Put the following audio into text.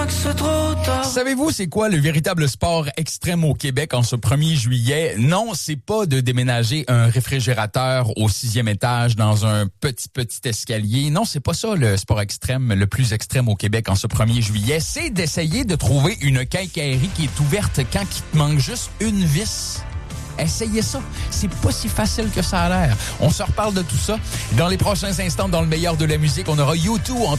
que c'est trop tard. Savez-vous c'est quoi le véritable sport extrême au Québec en ce 1er juillet? Non, c'est pas de déménager un réfrigérateur au 6e étage dans un petit escalier. Non, c'est pas ça le sport extrême, le plus extrême au Québec en ce 1er juillet. C'est d'essayer de trouver une quincaillerie qui est ouverte quand il te manque juste une vis. Essayez ça. C'est pas si facile que ça a l'air. On se reparle de tout ça. Dans les prochains instants, dans le meilleur de la musique, on aura U2 en